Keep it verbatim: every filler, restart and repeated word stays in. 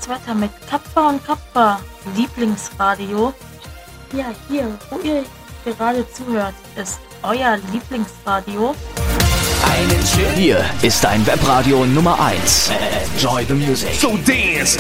geht's weiter mit Kappa und Kappa, Lieblingsradio. Ja, hier, wo ihr gerade zuhört, ist euer Lieblingsradio. Hier ist dein Webradio Nummer eins. Enjoy the music. So dance.